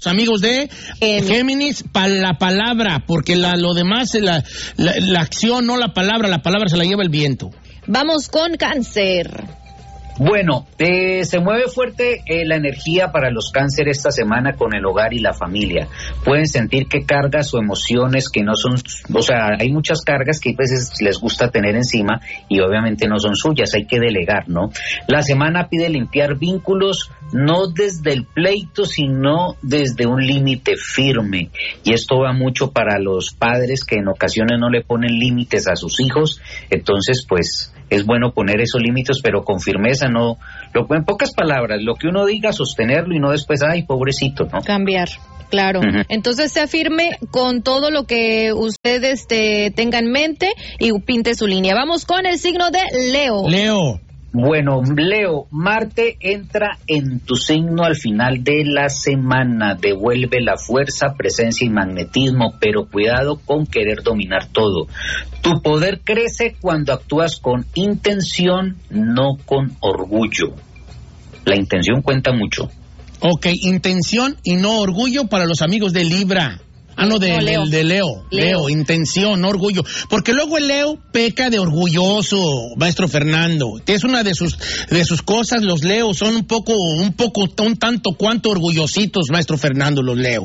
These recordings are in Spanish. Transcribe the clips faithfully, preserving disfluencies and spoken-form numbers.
amigos de Géminis, Géminis para la palabra, porque la, lo demás, la, la, la acción, no la palabra, la palabra se la lleva el viento. Vamos con Cáncer. Bueno, eh, se mueve fuerte eh, la energía para los cáncer esta semana con el hogar y la familia. Pueden sentir que cargas o emociones que no son, o sea, hay muchas cargas que a veces les gusta tener encima y obviamente no son suyas, hay que delegar, ¿no? La semana pide limpiar vínculos, no desde el pleito, sino desde un límite firme. Y esto va mucho para los padres que en ocasiones no le ponen límites a sus hijos, entonces pues es bueno poner esos límites, pero con firmeza, no, lo, en pocas palabras, lo que uno diga, sostenerlo y no después, ay, pobrecito, ¿no? Cambiar, claro. Uh-huh. Entonces sea firme con todo lo que usted este, tenga en mente y pinte su línea. Vamos con el signo de Leo. Leo. Bueno, Leo, Marte entra en tu signo al final de la semana, devuelve la fuerza, presencia y magnetismo, pero cuidado con querer dominar todo. Tu poder crece cuando actúas con intención, no con orgullo. La intención cuenta mucho. Ok, intención y no orgullo para los amigos de Libra. Ah, no, de, no, Leo. De, de Leo. Leo. Leo, intención, no orgullo. Porque luego el Leo peca de orgulloso, maestro Fernando. Es una de sus de sus cosas, los Leos son un poco, un poco, un tanto cuanto orgullositos, maestro Fernando, los Leo.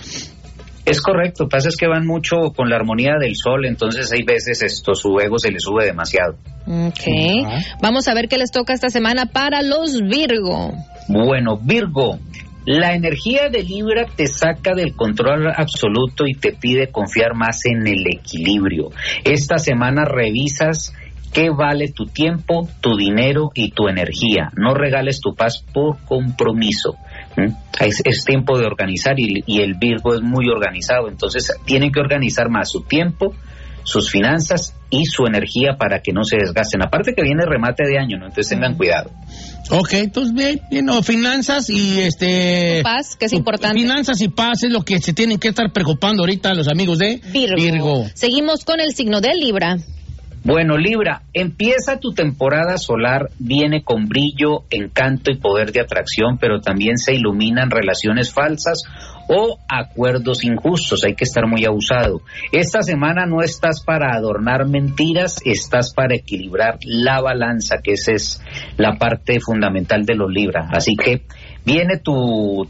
Es correcto, lo que pasa es que van mucho con la armonía del sol, entonces hay veces esto, su ego se le sube demasiado. Ok, uh-huh. Vamos a ver qué les toca esta semana para los Virgo. Bueno, Virgo, la energía de Libra te saca del control absoluto y te pide confiar más en el equilibrio. Esta semana revisas qué vale tu tiempo, tu dinero y tu energía. No regales tu paz por compromiso. ¿Mm? Es, es tiempo de organizar y, y el Virgo es muy organizado, entonces tienen que organizar más su tiempo, sus finanzas y su energía para que no se desgasten. Aparte que viene remate de año, ¿no? Entonces tengan cuidado. Ok, entonces bien, bien, no, finanzas y este... paz, que es importante. Finanzas y paz es lo que se tienen que estar preocupando ahorita los amigos de Virgo. Virgo. Seguimos con el signo de Libra. Bueno, Libra, empieza tu temporada solar, viene con brillo, encanto y poder de atracción, pero también se iluminan relaciones falsas o acuerdos injustos, hay que estar muy abusado. Esta semana no estás para adornar mentiras, estás para equilibrar la balanza, que esa es la parte fundamental de los Libra. Así que viene tu,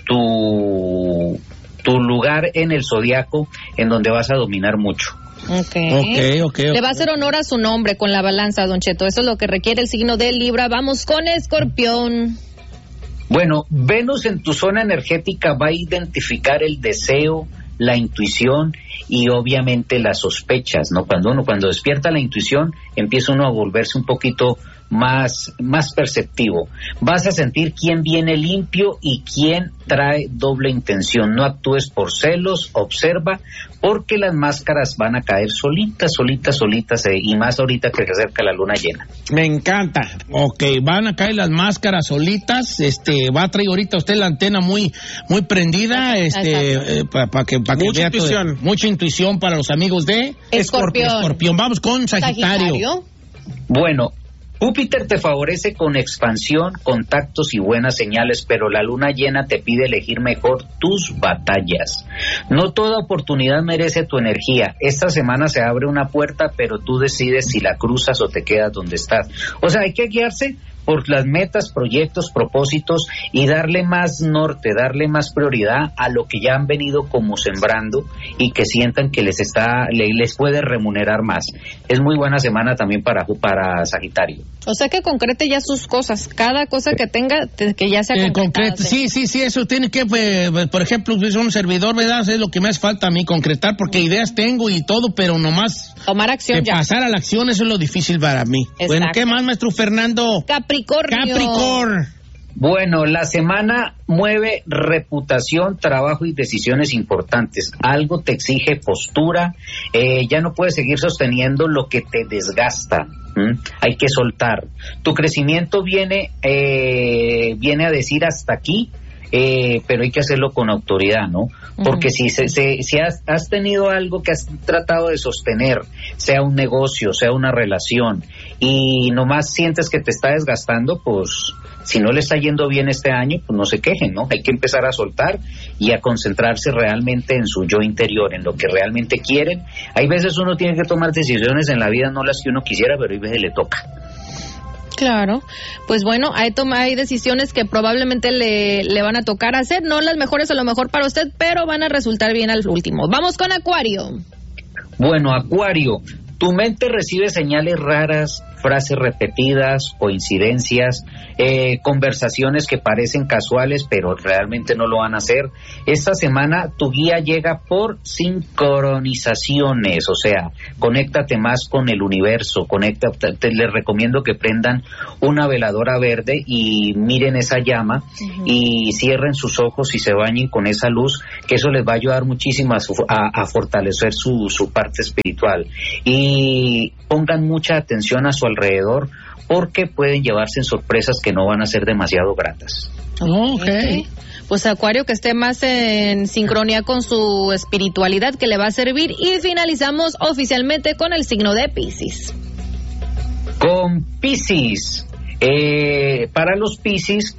tu, tu lugar en el zodiaco en donde vas a dominar mucho. Okay. Okay, okay, Le va a okay. hacer honor a su nombre con la balanza, Don Cheto. Eso es lo que requiere el signo de Libra. Vamos con Escorpión. Bueno, Venus en tu zona energética va a identificar el deseo, la intuición y obviamente las sospechas, ¿no? Cuando uno, cuando despierta la intuición, empieza uno a volverse un poquito más, más perceptivo. Vas a sentir quién viene limpio y quién trae doble intención. No actúes por celos, observa, porque las máscaras van a caer solitas, solitas, solitas, eh, y más ahorita que se acerca la luna llena. Me encanta. Ok, van a caer las máscaras solitas. Este, va a traer ahorita usted la antena muy, muy prendida, este, eh, para pa que, pa que mucha vea intuición, todo, mucha intuición para los amigos de Escorpión. Escorpión. Vamos con Sagitario. Sagitario. Bueno, Júpiter te favorece con expansión, contactos y buenas señales, pero la luna llena te pide elegir mejor tus batallas. No toda oportunidad merece tu energía. Esta semana se abre una puerta, pero tú decides si la cruzas o te quedas donde estás. O sea, hay que guiarse por las metas, proyectos, propósitos y darle más norte, darle más prioridad a lo que ya han venido como sembrando y que sientan que les está, les puede remunerar más. Es muy buena semana también para, para Sagitario. O sea que concrete ya sus cosas, cada cosa que tenga, que ya sea eh, concretada. Concreta, sí, sí, sí, eso tiene que, eh, por ejemplo, es un servidor, ¿verdad? Es lo que me hace falta a mí, concretar, porque ideas tengo y todo, pero nomás tomar acción de ya. pasar a la acción, eso es lo difícil para mí. Exacto. Bueno, ¿qué más, maestro Fernando? Capricornio. Capricornio. Bueno, la semana mueve reputación, trabajo y decisiones importantes. Algo te exige postura, eh, ya no puedes seguir sosteniendo lo que te desgasta. ¿Mm? Hay que soltar. Tu crecimiento viene, eh, viene a decir hasta aquí, eh, pero hay que hacerlo con autoridad, ¿no? Porque uh-huh. si, se, se, si has, has tenido algo que has tratado de sostener, sea un negocio, sea una relación, y nomás sientes que te está desgastando, pues si no le está yendo bien este año, pues no se quejen, ¿no? Hay que empezar a soltar y a concentrarse realmente en su yo interior, en lo que realmente quieren. Hay veces uno tiene que tomar decisiones en la vida, no las que uno quisiera, pero hay veces le toca. Claro, pues bueno, hay, toma, hay decisiones que probablemente le, le van a tocar hacer, no las mejores a lo mejor para usted, pero van a resultar bien al último. Vamos con Acuario. Bueno, Acuario, tu mente recibe señales raras, frases repetidas, coincidencias, eh, conversaciones que parecen casuales, pero realmente no lo van a hacer. Esta semana tu guía llega por sincronizaciones, o sea, conéctate más con el universo, conéctate, te, les recomiendo que prendan una veladora verde y miren esa llama, uh-huh, y cierren sus ojos y se bañen con esa luz, que eso les va a ayudar muchísimo a, su, a, a fortalecer su, su parte espiritual. Y pongan mucha atención a su alrededor, porque pueden llevarse en sorpresas que no van a ser demasiado gratas. Oh, okay. ok. Pues Acuario, que esté más en sincronía con su espiritualidad, que le va a servir. Y finalizamos oficialmente con el signo de Piscis. Con Piscis, eh, para los Piscis,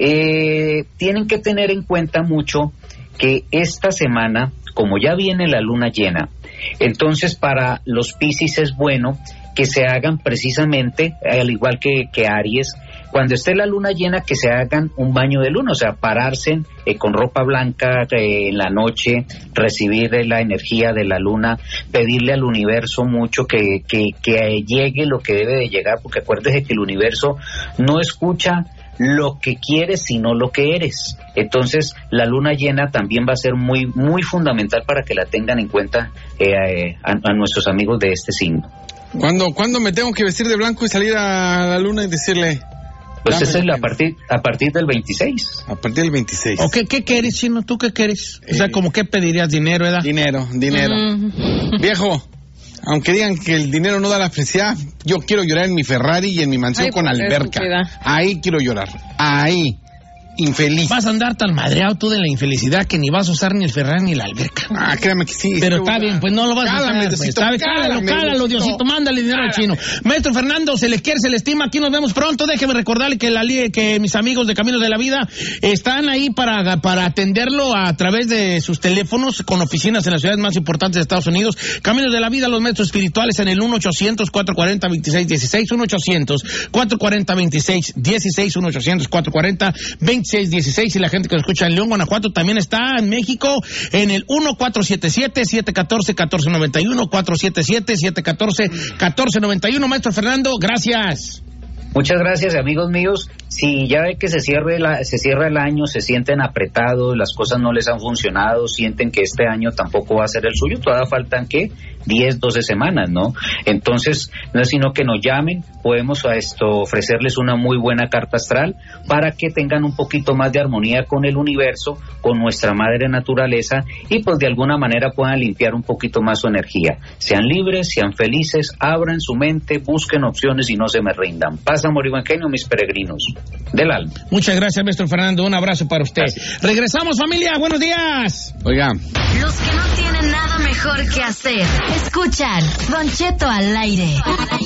eh, tienen que tener en cuenta mucho que esta semana, como ya viene la luna llena, entonces para los Piscis es bueno que se hagan precisamente, al igual que, que Aries, cuando esté la luna llena, que se hagan un baño de luna, o sea, pararse eh, con ropa blanca eh, en la noche, recibir eh, la energía de la luna, pedirle al universo mucho que, que, que llegue lo que debe de llegar, porque acuérdese que el universo no escucha lo que quieres, sino lo que eres. Entonces, la luna llena también va a ser muy, muy fundamental para que la tengan en cuenta eh, a, a nuestros amigos de este signo. ¿Cuándo, ¿Cuándo me tengo que vestir de blanco y salir a la luna y decirle? Pues ese es a partir, a partir del veintiséis. A partir del veintiséis. ¿O qué, qué quieres, Chino? ¿Tú qué quieres? Eh, o sea, ¿como qué pedirías? ¿Dinero, edad? Dinero, dinero. Mm. Viejo, aunque digan que el dinero no da la felicidad, yo quiero llorar en mi Ferrari y en mi mansión. Ay, con alberca. Ahí quiero llorar. Ahí. Infeliz. Vas a andar tan madreado tú de la infelicidad que ni vas a usar ni el Ferrari ni la alberca. Ah, créame que sí. Pero está bien, pues no lo vas cálame, a usar. Pues. Cálame, cálalo, cálalo, Diosito, mándale dinero al Chino. Maestro Fernando, se le quiere, se le estima, aquí nos vemos pronto. Déjeme recordarle que la que mis amigos de Caminos de la Vida están ahí para, para atenderlo a través de sus teléfonos, con oficinas en las ciudades más importantes de Estados Unidos. Caminos de la Vida, los maestros espirituales en el uno ochocientos, cuatrocientos cuarenta, veintiséis dieciséis, uno ochocientos, cuatrocientos cuarenta, veintiséis dieciséis, uno ochocientos, cuatrocientos cuarenta, veintiséis dieciséis, y la gente que nos escucha en León, Guanajuato, también está en México en el uno cuatro siete siete, siete uno cuatro, uno cuatro nueve uno, cuatro siete siete, siete uno cuatro, uno cuatro nueve uno. Maestro Fernando, gracias. Muchas gracias, amigos míos. Si ya ve que se cierre la, se cierra el año, se sienten apretados, las cosas no les han funcionado, sienten que este año tampoco va a ser el suyo, todavía faltan, ¿qué? diez, doce semanas, ¿no? Entonces, no es sino que nos llamen, podemos a esto ofrecerles una muy buena carta astral para que tengan un poquito más de armonía con el universo, con nuestra madre naturaleza, y pues de alguna manera puedan limpiar un poquito más su energía. Sean libres, sean felices, abran su mente, busquen opciones y no se me rindan. Paz, amor y buen genio, mis peregrinos del alma. Muchas gracias, maestro Fernando, un abrazo para usted. Gracias. Regresamos, familia, buenos días. Oiga, los que no tienen nada mejor que hacer, escuchan Don Cheto al aire.